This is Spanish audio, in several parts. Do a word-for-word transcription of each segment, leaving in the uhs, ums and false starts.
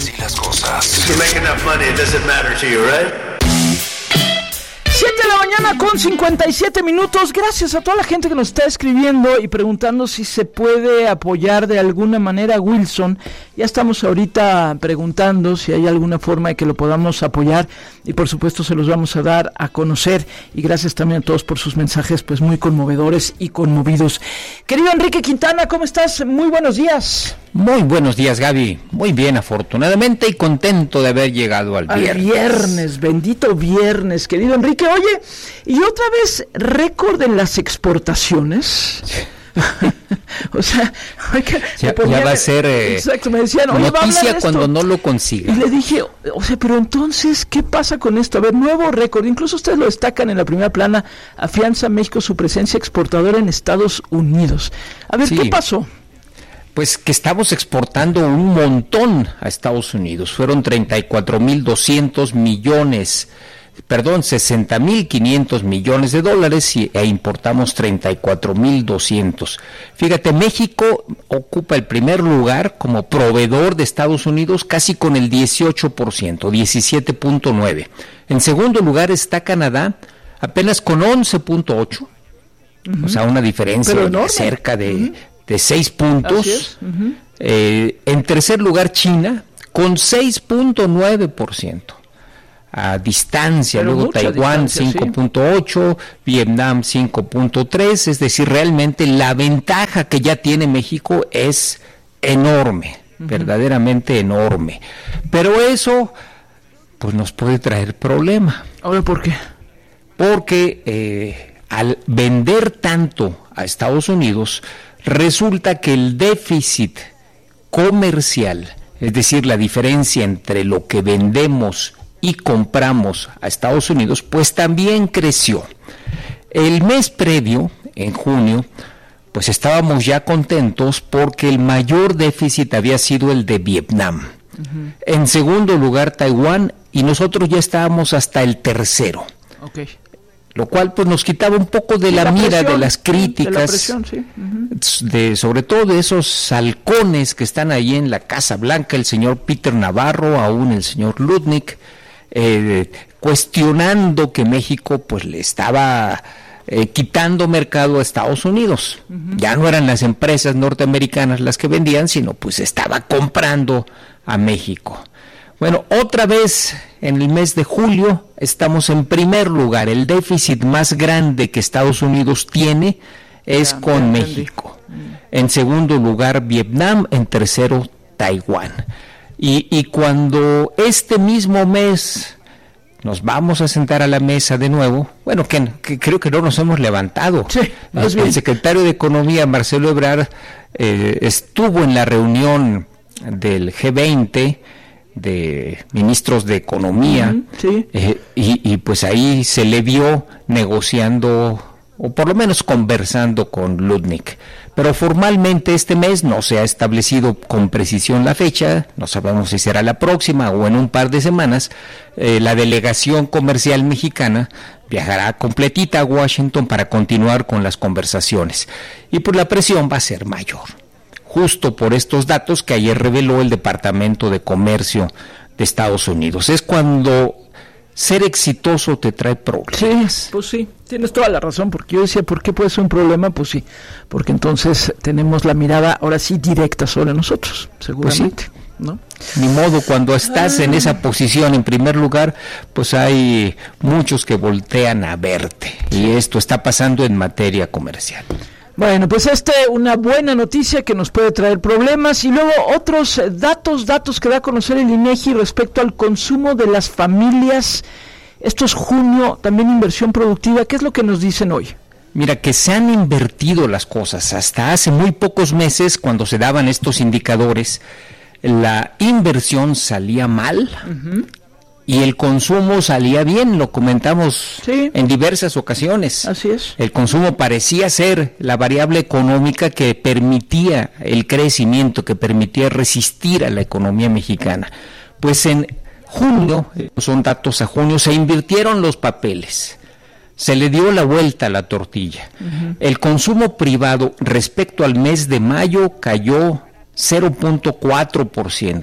Así las cosas. You make enough money, it doesn't matter to you, right? siete de la mañana con cincuenta y siete minutos. Gracias a toda la gente que nos está escribiendo y preguntando si se puede apoyar de alguna manera a Wilson. Ya estamos ahorita preguntando si hay alguna forma de que lo podamos apoyar y por supuesto se los vamos a dar a conocer. Y gracias también a todos por sus mensajes pues muy conmovedores y conmovidos. Querido Enrique Quintana, ¿cómo estás? Muy buenos días. Muy buenos días, Gaby. Muy bien, afortunadamente, y contento de haber llegado al viernes. Al viernes, bendito viernes, querido Enrique. Oye, y otra vez récord en las exportaciones. O sea, oiga, ya, ponían, ya va a ser eh, exacto, me decían, oye, noticia cuando no lo consiga. Y le dije, o sea, pero entonces, ¿qué pasa con esto? A ver, nuevo récord, incluso ustedes lo destacan en la primera plana, afianza México su presencia exportadora en Estados Unidos. A ver, sí. ¿Qué pasó? Pues que estamos exportando un montón a Estados Unidos. Fueron treinta y cuatro mil doscientos millones, perdón, sesenta mil quinientos millones de dólares y, e importamos treinta y cuatro mil doscientos. Fíjate, México ocupa el primer lugar como proveedor de Estados Unidos casi con el dieciocho por ciento, diecisiete punto nueve. En segundo lugar está Canadá, apenas con once punto ocho. Uh-huh. O sea, una diferencia de cerca de... Uh-huh. de seis puntos. Uh-huh. eh, en tercer lugar China con seis punto nueve por ciento a distancia. Pero luego Taiwán cinco punto ocho, sí. Vietnam cinco punto tres, es decir, realmente la ventaja que ya tiene México es enorme, uh-huh. verdaderamente enorme, pero eso pues nos puede traer problema. A ver, ¿por qué? Porque eh, al vender tanto a Estados Unidos, resulta que el déficit comercial, es decir, la diferencia entre lo que vendemos y compramos a Estados Unidos, pues también creció. El mes previo, en junio, pues estábamos ya contentos porque el mayor déficit había sido el de Vietnam. Uh-huh. En segundo lugar, Taiwán, y nosotros ya estábamos hasta el tercero. Okay. Lo cual pues nos quitaba un poco de la, la mira presión, de las críticas, de la presión, sí. uh-huh. de, sobre todo de esos halcones que están ahí en la Casa Blanca, el señor Peter Navarro, aún el señor Lutnick, eh, cuestionando que México pues le estaba eh, quitando mercado a Estados Unidos. Uh-huh. Ya no eran las empresas norteamericanas las que vendían, sino pues estaba comprando a México. Bueno, otra vez en el mes de julio estamos en primer lugar. El déficit más grande que Estados Unidos tiene es ya, con ya México. En segundo lugar, Vietnam. En tercero, Taiwán. Y, y cuando este mismo mes nos vamos a sentar a la mesa de nuevo, bueno, que, que creo que no nos hemos levantado. Sí, el, el secretario de Economía, Marcelo Ebrard, eh, estuvo en la reunión del G veinte, de ministros de Economía, uh-huh, sí. eh, y, y pues ahí se le vio negociando, o por lo menos conversando con Lutnick. Pero formalmente este mes no se ha establecido con precisión la fecha, no sabemos si será la próxima o en un par de semanas. Eh, la delegación comercial mexicana viajará completita a Washington para continuar con las conversaciones, y pues la presión va a ser mayor, justo por estos datos que ayer reveló el Departamento de Comercio de Estados Unidos. Es cuando ser exitoso te trae problemas. Sí, pues sí, tienes toda la razón, porque yo decía, ¿por qué puede ser un problema? Pues sí, porque entonces tenemos la mirada ahora sí directa sobre nosotros, seguramente. Pues sí. ¿No? Ni modo, cuando estás ah. en esa posición en primer lugar, pues hay muchos que voltean a verte, sí. Y esto está pasando en materia comercial. Bueno, pues esta es una buena noticia que nos puede traer problemas, y luego otros datos, datos que da a conocer el INEGI respecto al consumo de las familias. Esto es junio, también inversión productiva. ¿Qué es lo que nos dicen hoy? Mira, que se han invertido las cosas. Hasta hace muy pocos meses, cuando se daban estos indicadores, la inversión salía mal. Uh-huh. Y el consumo salía bien, lo comentamos sí. en diversas ocasiones. Así es. El consumo parecía ser la variable económica que permitía el crecimiento, que permitía resistir a la economía mexicana. Pues en junio, son datos a junio, se invirtieron los papeles. Se le dio la vuelta a la tortilla. Uh-huh. El consumo privado respecto al mes de mayo cayó cero punto cuatro por ciento.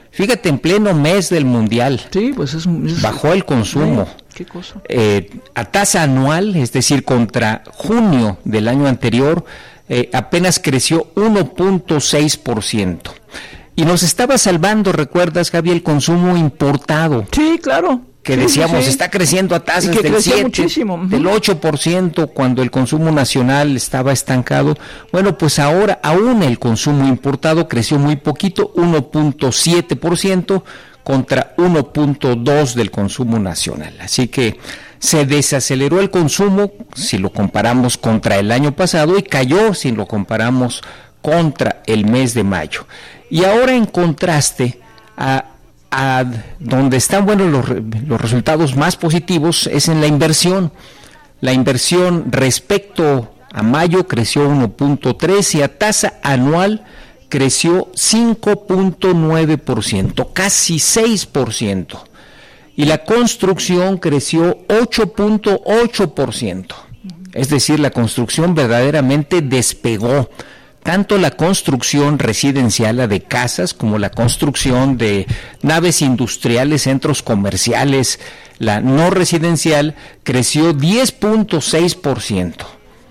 Fíjate, en pleno mes del Mundial, sí, pues es, es, bajó el consumo. ¿Qué cosa? Eh, a tasa anual, es decir, contra junio del año anterior, eh, apenas creció uno punto seis por ciento. Y nos estaba salvando, ¿recuerdas, Javier, el consumo importado? Sí, claro. Que sí, decíamos, sí. está creciendo a tasas que del siete, muchísimo. del ocho por ciento, cuando el consumo nacional estaba estancado. Bueno, pues ahora aún el consumo importado creció muy poquito, uno punto siete por ciento contra uno punto dos por ciento del consumo nacional. Así que se desaceleró el consumo si lo comparamos contra el año pasado y cayó si lo comparamos contra el mes de mayo. Y ahora, en contraste a A donde están buenos los, los resultados más positivos es en la inversión. La inversión respecto a mayo creció uno punto tres y a tasa anual creció cinco punto nueve por ciento, casi seis por ciento. Y la construcción creció ocho punto ocho por ciento. Es decir, la construcción verdaderamente despegó. Tanto la construcción residencial, la de casas, como la construcción de naves industriales, centros comerciales, la no residencial, creció diez punto seis por ciento,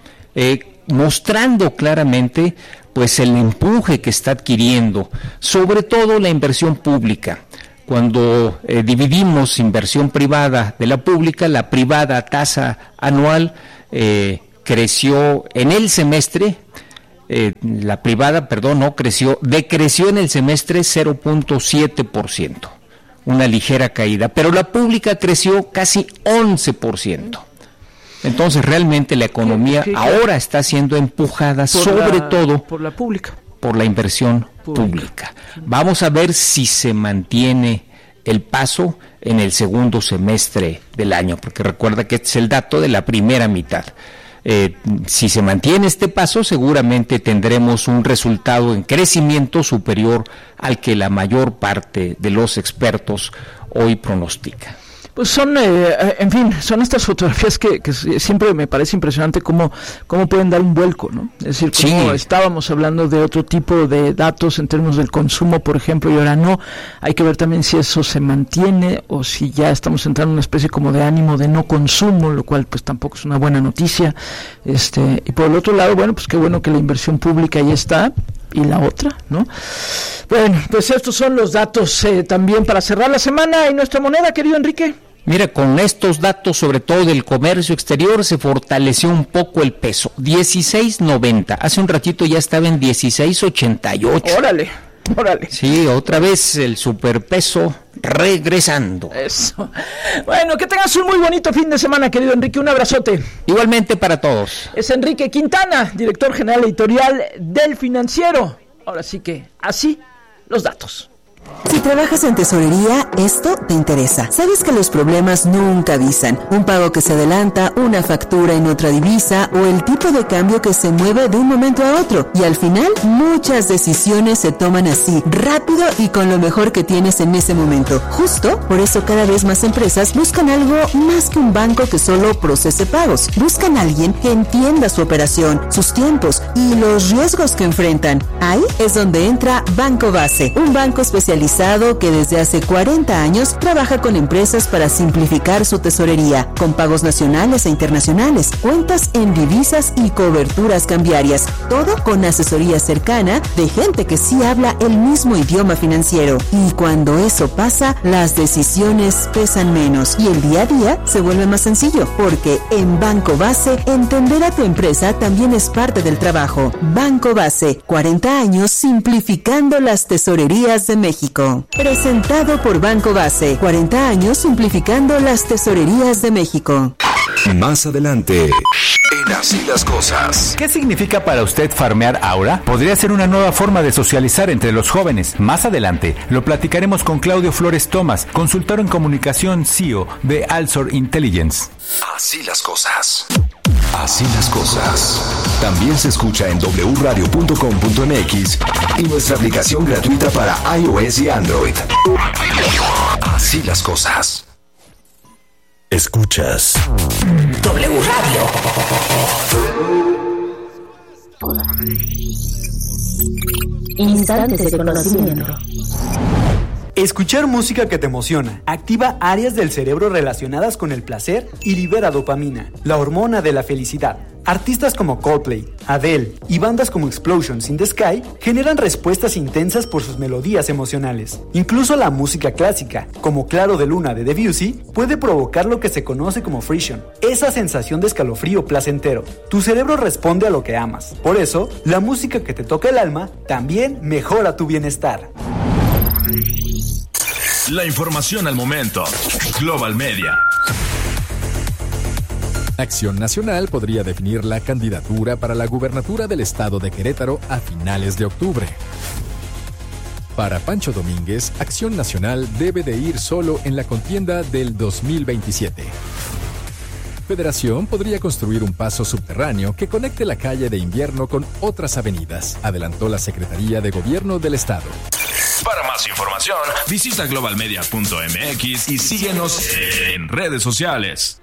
eh, mostrando claramente pues el empuje que está adquiriendo, sobre todo la inversión pública. Cuando eh, dividimos inversión privada de la pública, la privada a tasa anual eh, creció en el semestre, Eh, la privada, perdón, no creció, decreció en el semestre cero punto siete por ciento, una ligera caída, pero la pública creció casi once por ciento. Entonces realmente la economía ¿Qué, qué, qué? ahora está siendo empujada sobre la, todo por la pública, por la inversión pública. pública. Vamos a ver si se mantiene el paso en el segundo semestre del año, porque recuerda que este es el dato de la primera mitad. Eh, si se mantiene este paso, seguramente tendremos un resultado en crecimiento superior al que la mayor parte de los expertos hoy pronostica. Pues son, eh, en fin, son estas fotografías que, que siempre me parece impresionante cómo, cómo pueden dar un vuelco, ¿no? Es decir, como sí. estábamos hablando de otro tipo de datos en términos del consumo, por ejemplo, y ahora no. Hay que ver también si eso se mantiene o si ya estamos entrando en una especie como de ánimo de no consumo, lo cual pues tampoco es una buena noticia. Este, y por el otro lado, bueno, pues qué bueno que la inversión pública ya está. Y la otra, ¿no? Bueno, pues estos son los datos eh, también para cerrar la semana y nuestra moneda, querido Enrique. Mira, con estos datos, sobre todo del comercio exterior, se fortaleció un poco el peso, dieciséis noventa. Hace un ratito ya estaba en dieciséis ochenta y ocho. Órale, órale. Sí, otra vez el superpeso regresando. Eso. Bueno, que tengas un muy bonito fin de semana, querido Enrique. Un abrazote. Igualmente para todos. Es Enrique Quintana, director general editorial del Financiero. Ahora sí que, así, los datos. Si trabajas en tesorería, esto te interesa. Sabes que los problemas nunca avisan. Un pago que se adelanta, una factura en otra divisa o el tipo de cambio que se mueve de un momento a otro. Y al final, muchas decisiones se toman así, rápido y con lo mejor que tienes en ese momento. Justo por eso cada vez más empresas buscan algo más que un banco que solo procese pagos. Buscan a alguien que entienda su operación, sus tiempos y los riesgos que enfrentan. Ahí es donde entra Banco Base, un banco especializado que desde hace cuarenta años trabaja con empresas para simplificar su tesorería, con pagos nacionales e internacionales, cuentas en divisas y coberturas cambiarias, todo con asesoría cercana de gente que sí habla el mismo idioma financiero. Y cuando eso pasa, las decisiones pesan menos y el día a día se vuelve más sencillo, porque en Banco Base, entender a tu empresa también es parte del trabajo. Banco Base, cuarenta años simplificando las tesorerías de México. Presentado por Banco Base, cuarenta años simplificando las tesorerías de México. Más adelante, en Así las Cosas. ¿Qué significa para usted farmear ahora? Podría ser una nueva forma de socializar entre los jóvenes. Más adelante, lo platicaremos con Claudio Flores Tomás, consultor en comunicación C E O de Alsor Intelligence. Así las Cosas. Así las Cosas. También se escucha en doble u radio punto com punto m x y nuestra aplicación gratuita para iOS y Android. Así las Cosas. Escuchas W Radio. Instantes de conocimiento. Escuchar música que te emociona activa áreas del cerebro relacionadas con el placer y libera dopamina, la hormona de la felicidad. Artistas como Coldplay, Adele y bandas como Explosions in the Sky generan respuestas intensas por sus melodías emocionales. Incluso la música clásica, como Claro de Luna de Debussy, puede provocar lo que se conoce como frisson, esa sensación de escalofrío placentero. Tu cerebro responde a lo que amas. Por eso, la música que te toca el alma también mejora tu bienestar. La información al momento. Global Media. Acción Nacional podría definir la candidatura para la gubernatura del estado de Querétaro a finales de octubre. Para Pancho Domínguez, Acción Nacional debe de ir solo en la contienda del dos mil veintisiete. Federación podría construir un paso subterráneo que conecte la calle de Invierno con otras avenidas, adelantó la Secretaría de Gobierno del Estado. Para más información, visita global media punto m x y síguenos en redes sociales.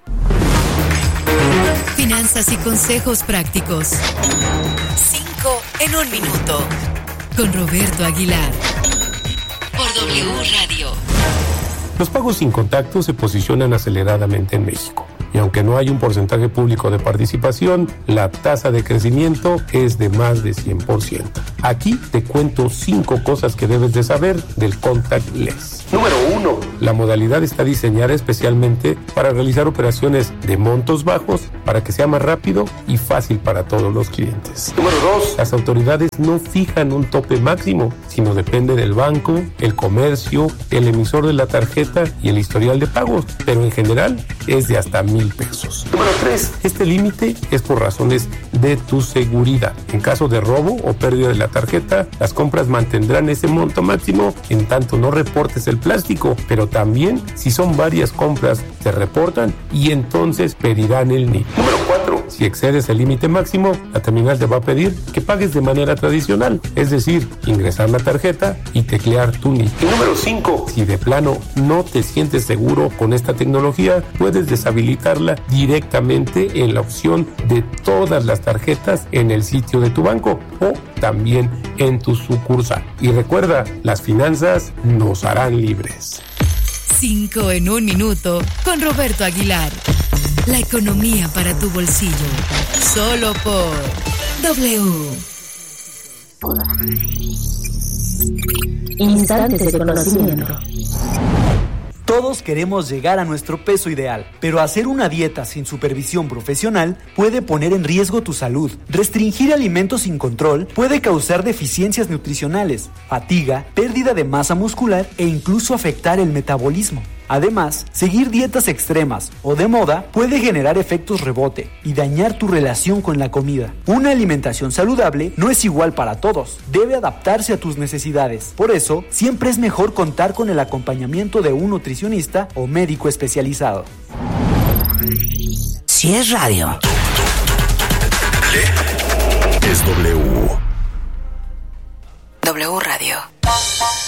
Finanzas y consejos prácticos. Cinco en un minuto. Con Roberto Aguilar. Por W Radio. Los pagos sin contacto se posicionan aceleradamente en México. Y aunque no hay un porcentaje público de participación, la tasa de crecimiento es de más de cien por ciento. Aquí te cuento cinco cosas que debes de saber del contactless. Número uno. La modalidad está diseñada especialmente para realizar operaciones de montos bajos para que sea más rápido y fácil para todos los clientes. Número dos. Las autoridades no fijan un tope máximo, sino depende del banco, el comercio, el emisor de la tarjeta y el historial de pagos, pero en general es de hasta mil pesos. Número tres. Este límite es por razones de tu seguridad. En caso de robo o pérdida de la tarjeta, las compras mantendrán ese monto máximo en tanto no reportes el plástico, pero también si son varias compras se reportan y entonces pedirán el N I P. Número cuatro. Si excedes el límite máximo, la terminal te va a pedir que pagues de manera tradicional, es decir, ingresar la tarjeta y teclear tu N I P. Y número cinco. Si de plano no te sientes seguro con esta tecnología, puedes deshabilitarla directamente en la opción de todas las tarjetas en el sitio de tu banco o también en tu sucursal. Y recuerda, las finanzas nos harán libres. Cinco en un minuto con Roberto Aguilar. La economía para tu bolsillo. Solo por W. Instantes de conocimiento. Todos queremos llegar a nuestro peso ideal, pero hacer una dieta sin supervisión profesional puede poner en riesgo tu salud. Restringir alimentos sin control puede causar deficiencias nutricionales, fatiga, pérdida de masa muscular e incluso afectar el metabolismo. Además, seguir dietas extremas o de moda puede generar efectos rebote y dañar tu relación con la comida. Una alimentación saludable no es igual para todos, debe adaptarse a tus necesidades. Por eso, siempre es mejor contar con el acompañamiento de un nutricionista o médico especializado. Si es radio, es W. W Radio.